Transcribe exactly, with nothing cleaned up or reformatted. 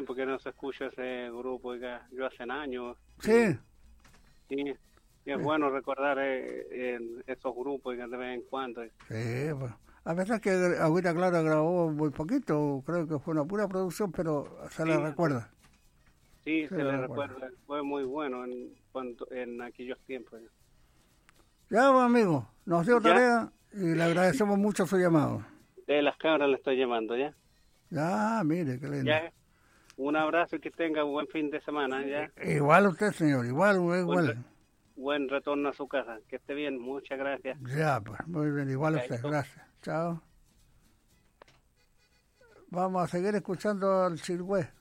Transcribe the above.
tiempo que no se escucha ese grupo, oiga, yo hace años. Sí. Sí, y es sí. bueno recordar eh, en esos grupos, oiga, de vez en cuando. Sí, pues. A pesar que Agüita Clara grabó muy poquito, creo que fue una pura producción, pero se Sí, le recuerda. sí, se, se le le recuerda. recuerda, fue muy bueno en, cuando, en aquellos tiempos. Ya, pues, amigo, nos dio Ya, tarea y le agradecemos mucho su llamado. de las cabras le estoy llamando, ¿ya? Ya, mire, qué lindo. Ya, un abrazo y que tenga un buen fin de semana, ¿ya? Igual usted, señor, igual, Buen, igual. re- buen retorno a su casa, que esté bien, muchas gracias. Ya, pues, muy bien, igual usted, Chaito. gracias. Chao. Vamos a seguir escuchando al Chilhue.